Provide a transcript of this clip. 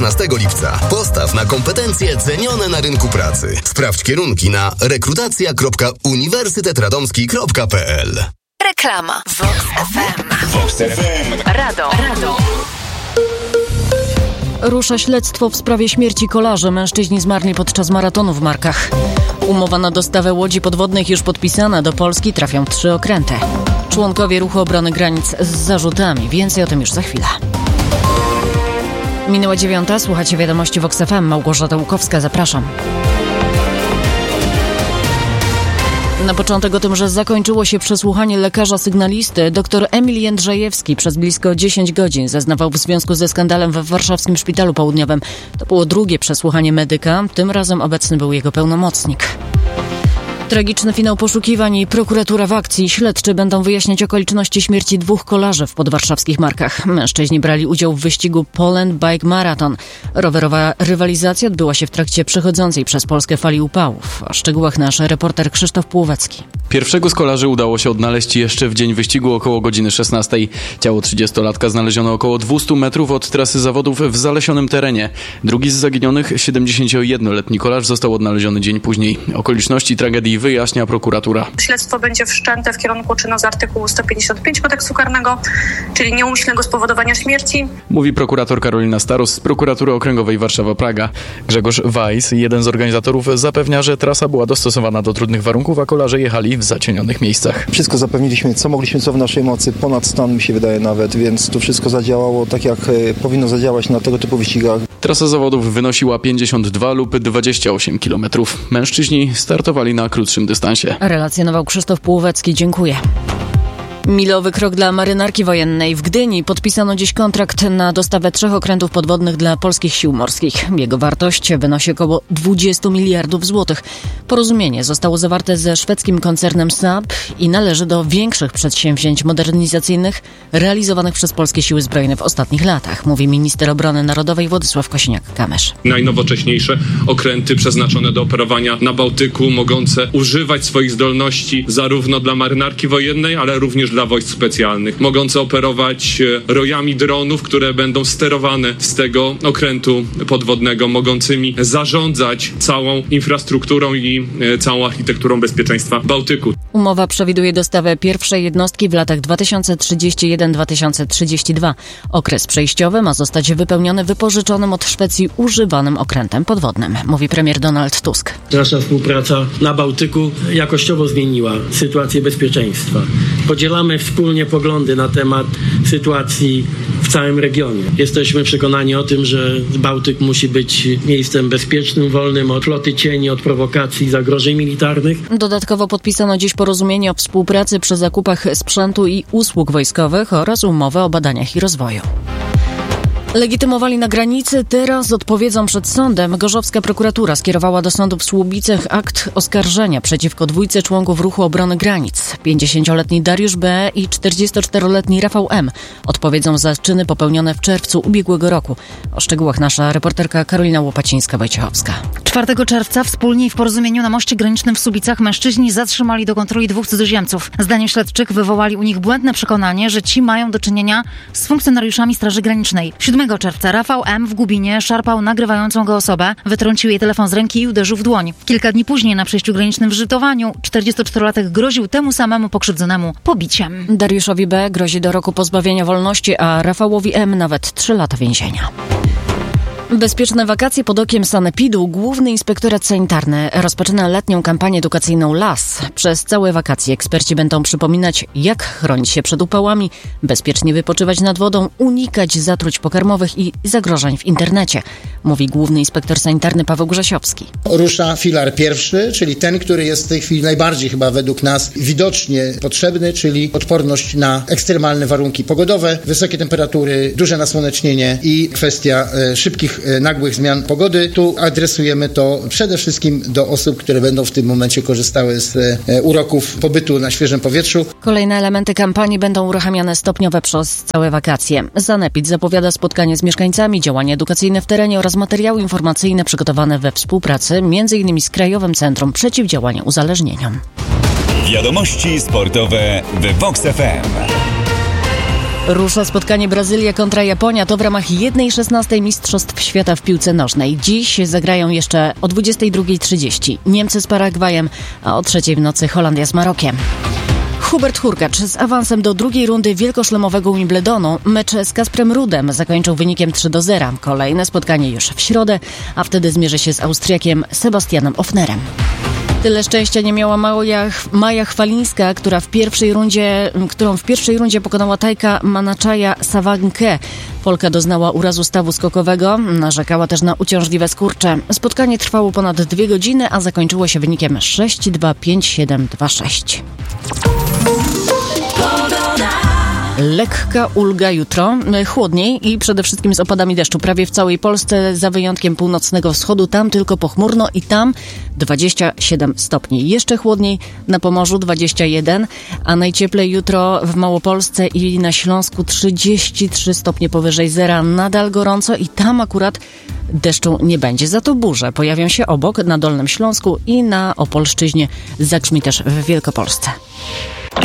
16 lipca. Postaw na kompetencje cenione na rynku pracy. Sprawdź kierunki na rekrutacja.uniwersytetradomski.pl. Reklama. Vox FM. Vox FM. Radom. Rusza śledztwo w sprawie śmierci kolarzy. Mężczyźni zmarli podczas maratonu w Markach. Umowa na dostawę łodzi podwodnych już podpisana. Do Polski trafią 3 okręty. Członkowie Ruchu Obrony Granic z zarzutami. Więcej o tym już za chwilę. Minęła 9:00. Słuchacie wiadomości Vox FM. Małgorzata Łukowska. Zapraszam. Na początek o tym, że zakończyło się przesłuchanie lekarza sygnalisty. Dr Emil Jędrzejewski przez blisko 10 godzin zeznawał w związku ze skandalem we warszawskim Szpitalu Południowym. To było drugie przesłuchanie medyka. Tym razem obecny był jego pełnomocnik. Tragiczny finał poszukiwań i prokuratura w akcji. Śledczy będą wyjaśniać okoliczności śmierci 2 kolarzy w podwarszawskich Markach. Mężczyźni brali udział w wyścigu Poland Bike Marathon. Rowerowa rywalizacja odbyła się w trakcie przechodzącej przez Polskę fali upałów. O szczegółach nasz reporter Krzysztof Półwecki. Pierwszego z kolarzy udało się odnaleźć jeszcze w dzień wyścigu około godziny 16. Ciało 30-latka znaleziono około 200 metrów od trasy zawodów w zalesionym terenie. Drugi z zaginionych, 71-letni kolarz, został odnaleziony dzień później. Okoliczności tragedii wyjaśnia prokuratura. Śledztwo będzie wszczęte w kierunku czynu z artykułu 155 Kodeksu Karnego, czyli nieumyślnego spowodowania śmierci. Mówi prokurator Karolina Staros z Prokuratury Okręgowej Warszawa-Praga. Grzegorz Weiss, jeden z organizatorów, zapewnia, że trasa była dostosowana do trudnych warunków, a kolarze jechali w zacienionych miejscach. Wszystko zapewniliśmy, co mogliśmy, co w naszej mocy, ponad stan mi się wydaje nawet, więc to wszystko zadziałało tak, jak powinno zadziałać na tego typu wyścigach. Trasa zawodów wynosiła 52 lub 28 km. Mężczyźni startowali na krótszym dystansie. Relacjonował Krzysztof Półwecki. Dziękuję. Milowy krok dla marynarki wojennej. W Gdyni podpisano dziś kontrakt na dostawę 3 okrętów podwodnych dla polskich sił morskich. Jego wartość wynosi około 20 miliardów złotych. Porozumienie zostało zawarte ze szwedzkim koncernem Saab i należy do większych przedsięwzięć modernizacyjnych realizowanych przez polskie siły zbrojne w ostatnich latach, mówi minister obrony narodowej Władysław Kosiniak-Kamysz. Najnowocześniejsze okręty przeznaczone do operowania na Bałtyku, mogące używać swoich zdolności zarówno dla marynarki wojennej, ale również dla wojsk specjalnych, mogące operować rojami dronów, które będą sterowane z tego okrętu podwodnego, mogącymi zarządzać całą infrastrukturą i całą architekturą bezpieczeństwa Bałtyku. Umowa przewiduje dostawę pierwszej jednostki w latach 2031-2032. Okres przejściowy ma zostać wypełniony wypożyczonym od Szwecji używanym okrętem podwodnym, mówi premier Donald Tusk. Nasza współpraca na Bałtyku jakościowo zmieniła sytuację bezpieczeństwa. Podzielamy wspólnie poglądy na temat sytuacji w całym regionie. Jesteśmy przekonani o tym, że Bałtyk musi być miejscem bezpiecznym, wolnym od floty cieni, od prowokacji, zagrożeń militarnych. Dodatkowo podpisano dziś porozumienie o współpracy przy zakupach sprzętu i usług wojskowych oraz umowę o badaniach i rozwoju. Legitymowali na granicy, teraz odpowiedzą przed sądem. Gorzowska prokuratura skierowała do sądu w Słubicach akt oskarżenia przeciwko 2 członków Ruchu Obrony Granic. 50-letni Dariusz B. i 44-letni Rafał M. odpowiedzą za czyny popełnione w czerwcu ubiegłego roku. O szczegółach nasza reporterka Karolina Łopacińska-Wojciechowska. 4 czerwca wspólnie i w porozumieniu na moście granicznym w Słubicach mężczyźni zatrzymali do kontroli 2 cudzoziemców. Zdaniem śledczych wywołali u nich błędne przekonanie, że ci mają do czynienia z funkcjonariuszami Straży Granicznej. 7 czerwca Rafał M. w Gubinie szarpał nagrywającą go osobę, wytrącił jej telefon z ręki i uderzył w dłoń. Kilka dni później na przejściu granicznym w Żytowaniu 44-latek groził temu samemu pokrzywdzonemu pobiciem. Dariuszowi B. grozi do roku pozbawienia wolności, a Rafałowi M. nawet 3 lata więzienia. Bezpieczne wakacje pod okiem sanepidu. Główny Inspektorat Sanitarny rozpoczyna letnią kampanię edukacyjną LAS. Przez całe wakacje eksperci będą przypominać, jak chronić się przed upałami, bezpiecznie wypoczywać nad wodą, unikać zatruć pokarmowych i zagrożeń w internecie, mówi Główny Inspektor Sanitarny Paweł Grzesiowski. Rusza filar pierwszy, czyli ten, który jest w tej chwili najbardziej chyba według nas widocznie potrzebny, czyli odporność na ekstremalne warunki pogodowe, wysokie temperatury, duże nasłonecznienie i kwestia szybkich, nagłych zmian pogody. Tu adresujemy to przede wszystkim do osób, które będą w tym momencie korzystały z uroków pobytu na świeżym powietrzu. Kolejne elementy kampanii będą uruchamiane stopniowo przez całe wakacje. Sanepid zapowiada spotkanie z mieszkańcami, działania edukacyjne w terenie oraz materiały informacyjne przygotowane we współpracy m.in. z Krajowym Centrum Przeciwdziałania Uzależnieniom. Wiadomości sportowe w Vox FM. Rusza spotkanie Brazylia kontra Japonia. To w ramach 1/16 Mistrzostw Świata w piłce nożnej. Dziś zagrają jeszcze o 22:30 Niemcy z Paragwajem, a o 3:00 w nocy Holandia z Marokiem. Hubert Hurkacz z awansem do drugiej rundy wielkoszlemowego Wimbledonu mecz z Kasprem Rudem zakończył wynikiem 3-0. Kolejne spotkanie już w środę, a wtedy zmierzy się z Austriakiem Sebastianem Ofnerem. Tyle szczęścia nie miała Maja Chwalińska, którą w pierwszej rundzie pokonała Tajka Manaczaja Sawankę. Polka doznała urazu stawu skokowego, narzekała też na uciążliwe skurcze. Spotkanie trwało ponad 2 godziny, a zakończyło się wynikiem 6-2, 5-7, 2-6. Lekka ulga jutro, chłodniej i przede wszystkim z opadami deszczu prawie w całej Polsce, za wyjątkiem północnego wschodu, tam tylko pochmurno i tam 27 stopni. Jeszcze chłodniej na Pomorzu 21, a najcieplej jutro w Małopolsce i na Śląsku 33 stopnie powyżej zera. Nadal gorąco i tam akurat deszczu nie będzie. Za to burze pojawią się obok na Dolnym Śląsku i na Opolszczyźnie, zagrzmi też w Wielkopolsce.